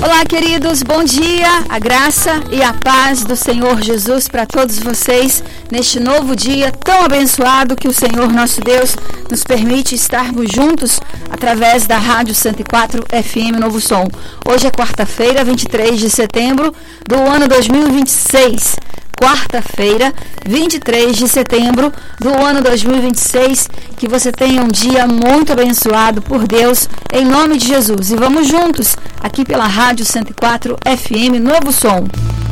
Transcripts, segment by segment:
Olá, queridos, bom dia, a graça e a paz do Senhor Jesus para todos vocês neste novo dia tão abençoado que o Senhor nosso Deus nos permite estarmos juntos através da Rádio 104 FM Novo Som. Hoje é quarta-feira, 23 de setembro do ano 2026. Quarta-feira, 23 de setembro do ano 2026, que você tenha um dia muito abençoado por Deus, em nome de Jesus. E vamos juntos, aqui pela Rádio 104 FM Novo Som.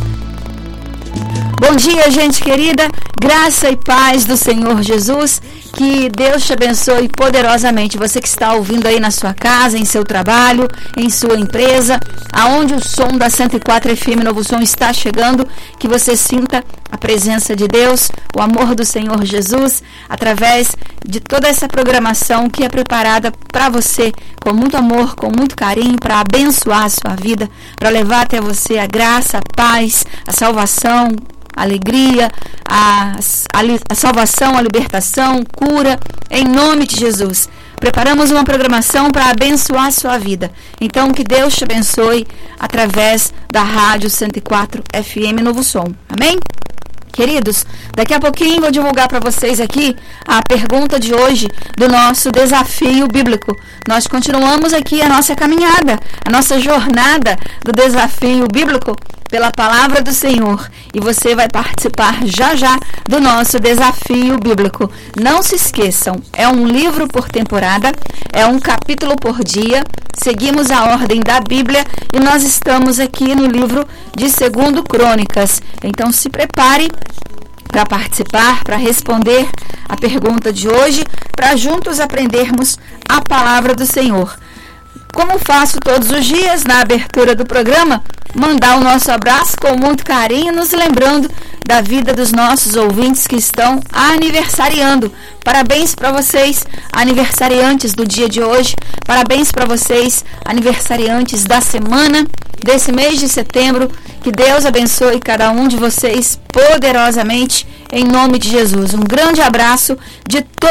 Bom dia, gente querida, graça e paz do Senhor Jesus, que Deus te abençoe poderosamente. Você que está ouvindo aí na sua casa, em seu trabalho, em sua empresa, aonde o som da 104 FM Novo Som está chegando, que você sinta a presença de Deus, o amor do Senhor Jesus, através de toda essa programação que é preparada para você, com muito amor, com muito carinho, para abençoar a sua vida, para levar até você a graça, a paz, a salvação, a alegria, a salvação, a libertação, cura, em nome de Jesus. Preparamos uma programação para abençoar a sua vida. Então, que Deus te abençoe através da Rádio 104 FM Novo Som. Amém? Queridos, daqui a pouquinho vou divulgar para vocês aqui a pergunta de hoje do nosso desafio bíblico. Nós continuamos aqui a nossa caminhada, a nossa jornada do desafio bíblico pela palavra do Senhor. E você vai participar já do nosso desafio bíblico. Não se esqueçam, é um livro por temporada, é um capítulo por dia. Seguimos a ordem da Bíblia e nós estamos aqui no livro de 2 Crônicas. Então se prepare para participar, para responder a pergunta de hoje, para juntos aprendermos a palavra do Senhor. Como faço todos os dias na abertura do programa, mandar o nosso abraço com muito carinho, nos lembrando da vida dos nossos ouvintes que estão aniversariando. Parabéns para vocês, aniversariantes do dia de hoje. Parabéns para vocês, aniversariantes da semana, desse mês de setembro. Que Deus abençoe cada um de vocês poderosamente, em nome de Jesus. Um grande abraço de